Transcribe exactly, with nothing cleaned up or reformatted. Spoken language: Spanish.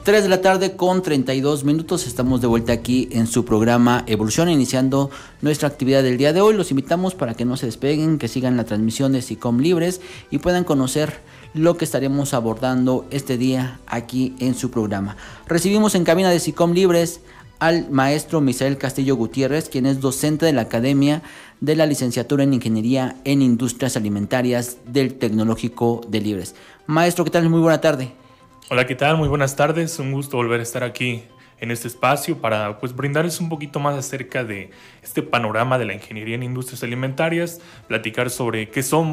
tres de la tarde con treinta y dos minutos, estamos de vuelta aquí en su programa Evolución, iniciando nuestra actividad del día de hoy. Los invitamos para que no se despeguen, que sigan la transmisión de SICOM Libres y puedan conocer lo que estaremos abordando este día aquí en su programa. Recibimos en cabina de SICOM Libres al maestro Misael Castillo Gutiérrez, quien es docente de la Academia de la Licenciatura en Ingeniería en Industrias Alimentarias del Tecnológico de Libres. Maestro, ¿qué tal? Muy buena tarde. Hola, ¿qué tal? Muy buenas tardes. Un gusto volver a estar aquí en este espacio para pues brindarles un poquito más acerca de este panorama de la ingeniería en industrias alimentarias, platicar sobre qué somos,